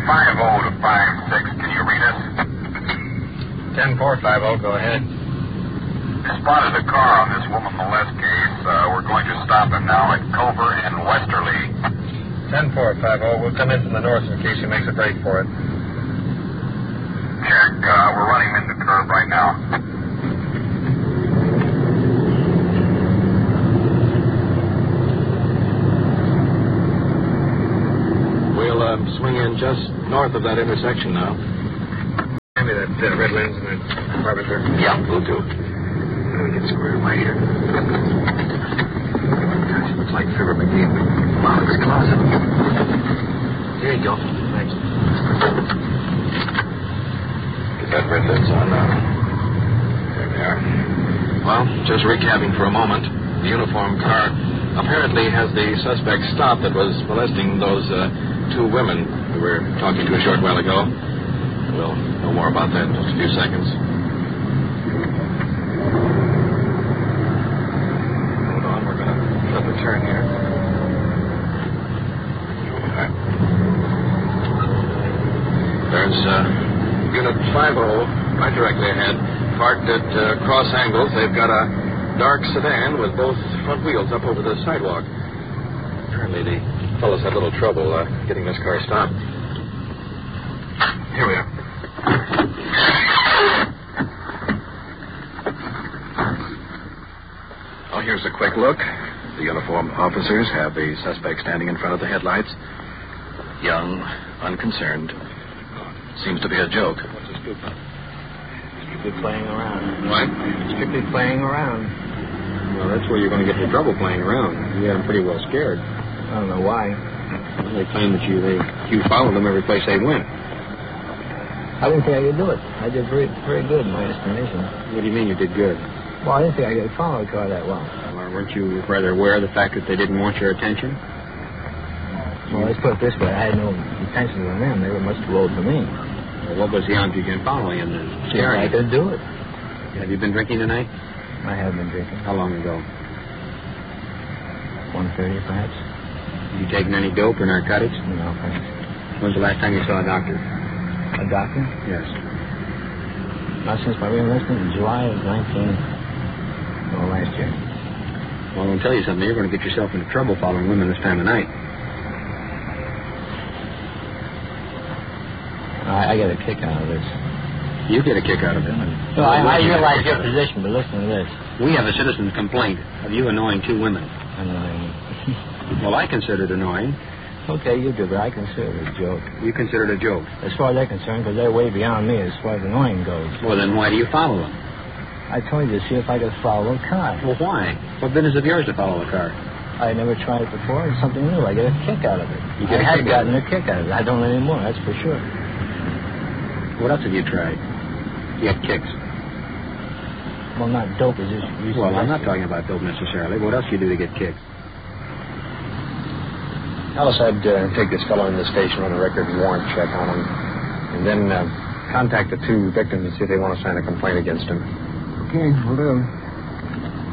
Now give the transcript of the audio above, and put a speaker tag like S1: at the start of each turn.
S1: 50 to 56, can you read us?
S2: 10-4, 50, go ahead.
S1: I spotted a car on this woman molest case. We're going to stop him now at Culver and Westerly.
S2: 10-4, 50, we'll come in from the north in case he makes a break for it.
S1: Check, we're running him into the curve right now.
S3: We'll swing in just north of that intersection now.
S2: Hand me that red lens and that carpenter.
S3: Yeah, we'll do. Let me get squared away here. Gosh, it looks like Fibber McGee came out of his closet. Here you go. Thanks. Get that red lens on now. There we are. Well, just recapping for a moment. The uniformed car apparently has the suspect stopped that was molesting those two women we were talking to a short while ago. We'll know more about that in just a few seconds. Hold on, we're going to flip a turn here. There's Unit 50 right directly ahead, parked at cross angles. They've got a dark sedan with both front wheels up over the sidewalk. Apparently the fellows had a little trouble getting this car stopped. Here we are. Oh, here's a quick look. The uniformed officers have the suspect standing in front of the headlights. Young, unconcerned. Seems to be a joke.
S4: What's the scoop on? Strictly playing around.
S3: What?
S4: Strictly playing around.
S2: Well, that's where you're going to get into trouble playing around. You had them pretty well scared.
S4: I don't know why.
S2: Well, they claim that you followed them every place they went.
S4: I didn't think I could do it. I did very, very good in my estimation.
S2: What do you mean you did good?
S4: Well, I didn't think I could follow a car that well.
S2: Well, weren't you rather aware of the fact that they didn't want your attention?
S4: Well, let's put it this way. I had no intention on them. They were much too old for me.
S2: Well, what was the object in following them then?
S4: Scaring I could do it.
S2: Have you been drinking tonight?
S4: I have been drinking.
S2: How long ago?
S4: 1:30, perhaps.
S2: Have you taken any dope or narcotics?
S4: No, thanks.
S2: When's the last time you saw a doctor?
S4: A doctor?
S2: Yes.
S4: Not since my re-enlistment in July of last year.
S2: Well, I'll tell you something. You're going to get yourself into trouble following women this time of night.
S4: I get a kick out of this.
S2: You get a kick out of it.
S4: No, I realize your position, but listen to this.
S2: We have a citizen's complaint of you annoying two women.
S4: Annoying.
S2: Well, I consider it annoying.
S4: Okay, you do, but I consider it a joke.
S2: You consider it a joke?
S4: As far as they're concerned, because they're way beyond me as far as annoying goes.
S2: Well, then why do you follow them?
S4: I told you to see if I could follow a car.
S2: Well, why? What business of yours to follow a car?
S4: I never tried it before. It's something new. I get a kick out of it.
S2: You get
S4: I have gotten a kick out of it. I don't anymore, that's for sure.
S2: What else have you tried? You have kicks.
S4: Well, not dope as you
S2: Well, I'm not talking about dope necessarily. What else do you do to get kicked? Alice, I'd take this fellow in the station, run a record and warrant check on him, and then contact the two victims and see if they want to sign a complaint against him.
S4: Okay, we'll do.